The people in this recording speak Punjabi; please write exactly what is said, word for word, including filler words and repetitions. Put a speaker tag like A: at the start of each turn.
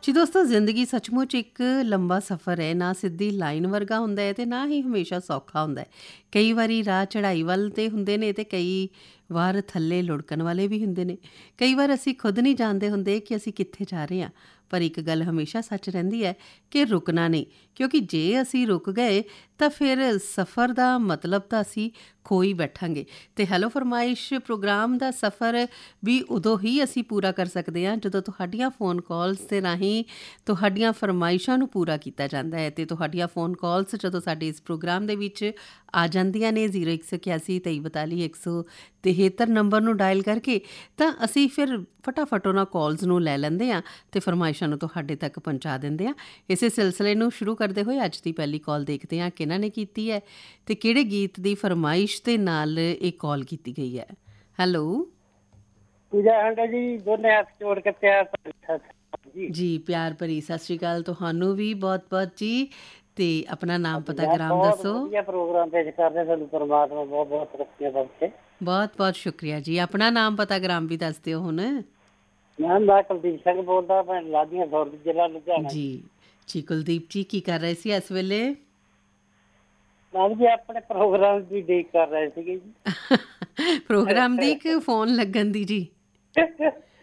A: ਜੀ ਦੋਸਤੋ, ਜ਼ਿੰਦਗੀ ਸੱਚਮੁੱਚ ਇੱਕ ਲੰਬਾ ਸਫ਼ਰ ਹੈ। ਨਾ ਸਿੱਧੀ ਲਾਈਨ ਵਰਗਾ ਹੁੰਦਾ ਹੈ ਅਤੇ ਨਾ ਹੀ ਹਮੇਸ਼ਾ ਸੌਖਾ ਹੁੰਦਾ ਹੈ। ਕਈ ਵਾਰੀ ਰਾਹ ਚੜ੍ਹਾਈ ਵੱਲ 'ਤੇ ਹੁੰਦੇ ਨੇ ਅਤੇ ਕਈ ਵਾਰ ਥੱਲੇ ਲੁੜਕਣ ਵਾਲੇ ਵੀ ਹੁੰਦੇ ਨੇ। ਕਈ ਵਾਰ ਅਸੀਂ ਖੁਦ ਨਹੀਂ ਜਾਣਦੇ ਹੁੰਦੇ ਕਿ ਅਸੀਂ ਕਿੱਥੇ ਜਾ ਰਹੇ ਹਾਂ। ਪਰ ਇੱਕ ਗੱਲ ਹਮੇਸ਼ਾ ਸੱਚ ਰਹਿੰਦੀ ਹੈ ਕਿ ਰੁਕਣਾ ਨਹੀਂ, ਕਿਉਂਕਿ ਜੇ ਅਸੀਂ ਰੁਕ ਗਏ ਤਾਂ ਫਿਰ ਸਫ਼ਰ ਦਾ ਮਤਲਬ ਤਾਂ ਅਸੀਂ ਖੋ ਹੀ ਬੈਠਾਂਗੇ। ਅਤੇ ਹੈਲੋ ਫਰਮਾਇਸ਼ ਪ੍ਰੋਗਰਾਮ ਦਾ ਸਫ਼ਰ ਵੀ ਉਦੋਂ ਹੀ ਅਸੀਂ ਪੂਰਾ ਕਰ ਸਕਦੇ ਹਾਂ ਜਦੋਂ ਤੁਹਾਡੀਆਂ ਫੋਨ ਕਾਲਸ ਦੇ ਰਾਹੀਂ ਤੁਹਾਡੀਆਂ ਫਰਮਾਇਸ਼ਾਂ ਨੂੰ ਪੂਰਾ ਕੀਤਾ ਜਾਂਦਾ ਹੈ। ਅਤੇ ਤੁਹਾਡੀਆਂ ਫੋਨ ਕਾਲਸ ਜਦੋਂ ਸਾਡੇ ਇਸ ਪ੍ਰੋਗਰਾਮ ਦੇ ਵਿੱਚ ਆ ਜਾਂਦੀਆਂ ਨੇ ਜ਼ੀਰੋ ਇੱਕ ਸੌ ਇਕਿਆਸੀ ਤੇਈ ਬਤਾਲੀ ਇੱਕ ਸੌ ਤਿਹੱਤਰ ਨੰਬਰ ਨੂੰ ਡਾਇਲ ਕਰਕੇ, ਤਾਂ ਅਸੀਂ ਫਿਰ ਫਟਾਫਟ ਉਹਨਾਂ ਕਾਲਸ ਨੂੰ ਲੈ ਲੈਂਦੇ ਹਾਂ ਅਤੇ ਫਰਮਾਇਸ਼ਾਂ ਨੂੰ ਤੁਹਾਡੇ ਤੱਕ ਪਹੁੰਚਾ ਦਿੰਦੇ ਹਾਂ। ਇਸੇ ਸਿਲਸਿਲੇ ਨੂੰ ਸ਼ੁਰੂ ਕਰਦੇ ਹੋਏ ਅੱਜ ਦੀ ਪਹਿਲੀ ਕਾਲ ਦੇਖਦੇ ਹਾਂ ਕਿਹਨਾਂ ਨੇ ਕੀਤੀ ਹੈ ਅਤੇ ਕਿਹੜੇ ਗੀਤ ਦੀ ਫਰਮਾਇਸ਼ ਦੇ ਨਾਲ ਇਹ ਕਾਲ ਕੀਤੀ ਗਈ ਹੈ। ਹੈਲੋ
B: ਪੂਜਾ ਆਂਟਾ ਜੀ, ਦੋਨੇ ਹੱਥ ਜੋੜ ਕੇ ਪਿਆਰ ਭਰੀ ਸਤਿ ਸ੍ਰੀ ਅਕਾਲ ਜੀ।
A: ਜੀ ਪਿਆਰ ਭਰੀ ਸਤਿ ਸ਼੍ਰੀ ਅਕਾਲ ਤੁਹਾਨੂੰ ਵੀ ਬਹੁਤ ਬਹੁਤ ਜੀ। ਤੇ ਆਪਣਾ ਨਾਮ
B: ਹਾਂਜੀ
A: ਪਤਾ
B: ਮੈਮ,
A: ਗ੍ਰਾਮ
B: ਬਹੁਤ
A: ਦੱਸੋ।
B: ਵਧੀਆ ਪ੍ਰੋਗਰਾਮ ਪੇਸ਼ ਕਰਦੇ, ਤੁਹਾਨੂੰ ਪਰਮਾਤਮਾ ਬਹੁਤ ਬਹੁਤ ਤਰੱਕੀਆਂ ਬਖਸ਼ੇ।
A: ਬਹੁਤ ਬਹੁਤ ਸ਼ੁਕਰੀਆ ਜੀ। ਆਪਣਾ ਨਾਮ ਪਤਾ ਗ੍ਰਾਮ ਵੀ ਦੱਸ ਦਿਓ ਹੁਣ।
B: ਮੈਮ ਮੈਂ ਕੁਲਦੀਪ ਸਿੰਘ ਬੋਲਦਾ, ਪਿੰਡ ਲਾਧੀਆਂ ਦੌੜ, ਜ਼ਿਲ੍ਹਾ ਲੁਧਿਆਣਾ
A: ਜੀ
B: ਜੀ।
A: ਜੀ ਕੁਲਦੀਪ ਜੀ, ਕੀ ਕਰ ਰਹੇ ਸੀ ਇਸ ਵੇਲੇ?
B: ਮੈਮ ਜੀ ਆਪਣੇ ਪ੍ਰੋਗਰਾਮ ਦੀ ਉਡੀਕ ਕਰ ਰਹੇ ਸੀਗੇ ਜੀ।
A: ਪ੍ਰੋਗਰਾਮ ਦੀ ਇੱਕ ਫੋਨ ਲੱਗਣ ਦੀ ਜੀ?